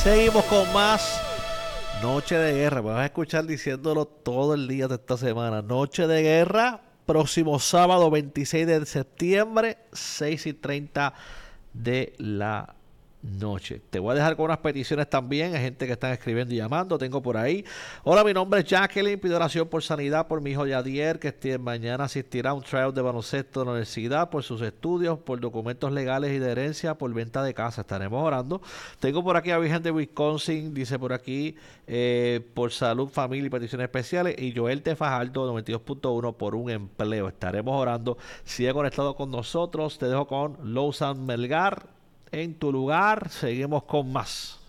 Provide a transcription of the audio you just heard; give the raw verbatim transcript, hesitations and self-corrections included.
Seguimos con más Noche de Guerra. Me vas a escuchar diciéndolo todo el día de esta semana. Noche de Guerra, próximo sábado veintiséis de septiembre, seis y treinta de la noche. Te voy a dejar con unas peticiones también. Hay gente que están escribiendo y llamando. Tengo por ahí. Hola, mi nombre es Jacqueline. Pido oración por sanidad por mi hijo Yadier, que este, mañana asistirá a un tryout de baloncesto de la universidad, por sus estudios, por documentos legales y de herencia, por venta de casa. Estaremos orando. Tengo por aquí a Virgen de Wisconsin. Dice por aquí eh, por salud, familia y peticiones especiales. Y Joel de Fajardo, noventa y dos punto uno, por un empleo. Estaremos orando. Sigue conectado con nosotros. Te dejo con Lowsan Melgar. En tu lugar, seguimos con más.